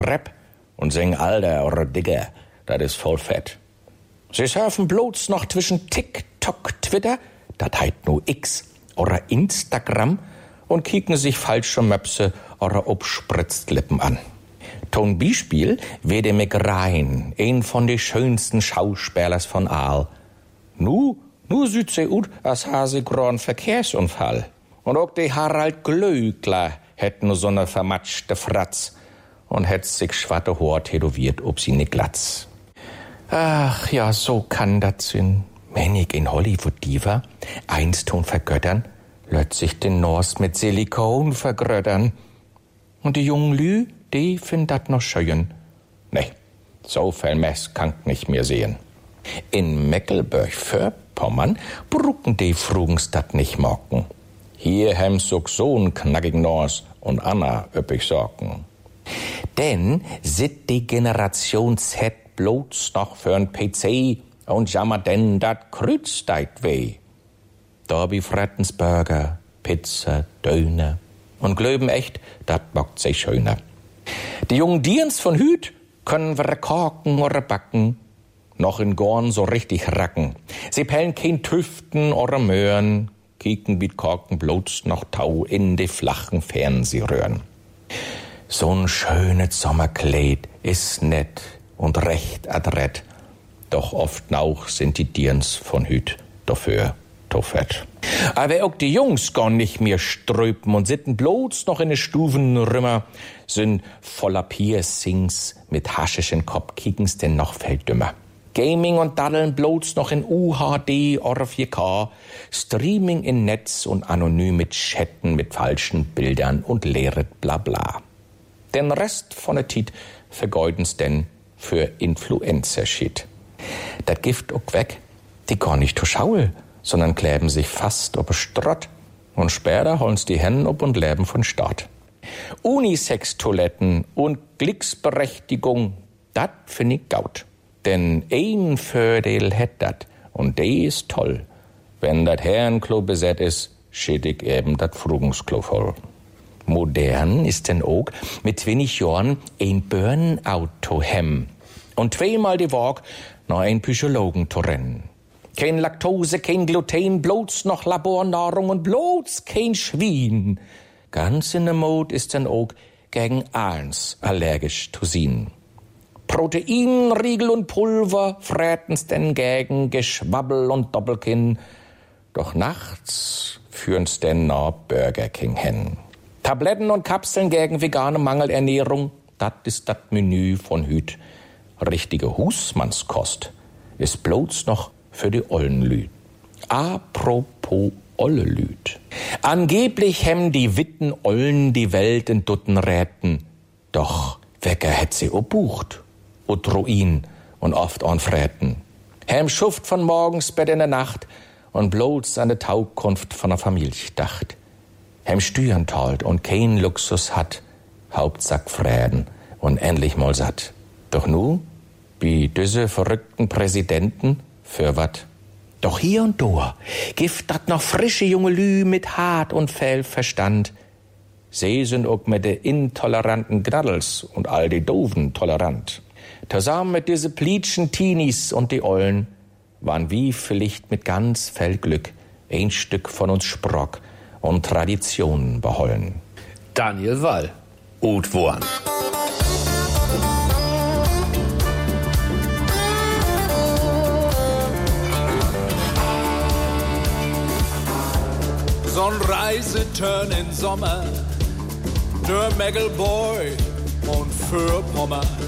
Rap und singen Alter oder Digger, das ist voll fett. Sie surfen bloß noch zwischen TikTok, Twitter, das heit nur X oder Instagram und kicken sich falsche Möpse oder obspritzt Lippen an. Ton Beispiel wie der McRyan, ein von de schönsten Schauspielers von all. Nu sieht sie ut, als hase gron Verkehrsunfall. Und auch der Harald Glöckler hätt nur so ne vermatschte Fratz und hätt sich schwatte Haar tätowiert ob sie ne Glatz. Ach ja, so kann dat sinn. Wenn ich in Hollywood Diva einst Ton vergöttern, lässt sich den Norst mit Silikon vergröttern. Und die jungen Lü, die find dat noch schön. Nee, so viel Mess kann ich nicht mehr sehen. In Mecklenburg-Vorpommern brucken die Frugens dat nicht mocken. Hier hem so'n knackigen Nors und Anna üppig Sorgen. Denn sit die Generation Z bloß noch für'n PC und jammert denn dat Krütz deit weh. Da bi frettens Burger, Pizza, Döner und glöben echt, dat bockt sich schöner. Die jungen Dirns von Hüt können wir korken oder backen, noch in Gorn so richtig racken. Sie pellen kein Tüften oder Möhren, kicken wie Korken bloß noch Tau in die flachen Fernsehröhren. So'n schönes Sommerkleid ist nett und recht adrett, doch oft nauch sind die Dirns von Hüt dafür to fett. Aber auch die Jungs gar nicht mehr ströpen und sitten bloß noch in de Stuvenrümmer, sind voller Piercings mit haschischen Kopf, kicken's denn noch viel dümmer. Gaming und Daddeln bloß noch in UHD oder 4K, Streaming in Netz und anonym mit Chatten mit falschen Bildern und leeret Blabla. Den Rest von der Tit vergeuden's denn für Influencer-Shit. Dat Gift auch weg, die gar nicht to Schaul, sondern kleben sich fast ob Strott und später hollen's die Hennen ob und leben von Staat. Unisex-Toiletten und Glücksberechtigung, dat find ich gaut. Denn ein Fördel hätt dat und de ist toll. Wenn dat Herrenklo beset ist, schied ich eben dat Frugungsklo voll. Modern ist denn auch mit 20 Jahren ein Burnout hem und zweimal die Woche noch ein Psychologen zu rennen. Kein Laktose, kein Gluten, bloß noch Labornahrung und bloß kein Schwein. Ganz in der Mode ist denn auch gegen alles allergisch zu sein. Proteinriegel und Pulver fräten's denn gegen Geschwabbel und Doppelkinn. Doch nachts führen's denn nach Burger King hin. Tabletten und Kapseln gegen vegane Mangelernährung, das ist das Menü von Hüt. Richtige Husmannskost ist bloß noch für die ollen Lüd. Apropos olle Lüd. Angeblich hem die Witten Ollen die Welt in Dutten räten. Doch Wecker hätt sie obucht. Und Ruin und oft on Fräten. Hem schuft von morgens Bett in der Nacht und bloß an de Taukunft von der Familie dacht. Hem stüren tollt und kein Luxus hat, Hauptsack Fräden und endlich mal satt. Doch nu, wie diese verrückten Präsidenten, für wat? Doch hier und da gibt dat noch frische junge Lü mit Hart und Fell Verstand. Sie sind auch mit de intoleranten Gnaddels und all die Doofen tolerant. Zusammen mit diese pleatschen Teenies und die Ollen waren wie vielleicht mit ganz viel Glück ein Stück von uns Sprock und Traditionen behollen. Daniel Wall, Oudwoan. So'n Reiseturn in Sommer, der Mecklenburg und Vorpommern.